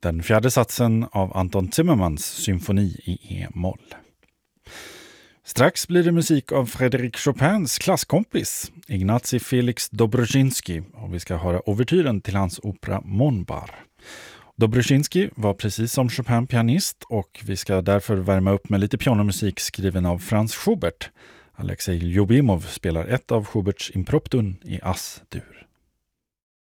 den fjärde satsen av Anton Zimmermans symfoni i E-moll. Strax blir det musik av Frédéric Chopins klasskompis, Ignacy Felix Dobrzyński, och vi ska höra ouvertyren till hans opera Monbar. Dobrzyński var precis som Chopin pianist och vi ska därför värma upp med lite pianomusik skriven av Franz Schubert. Alexej Ljubimov spelar ett av Schuberts impromptun i Ass-dur.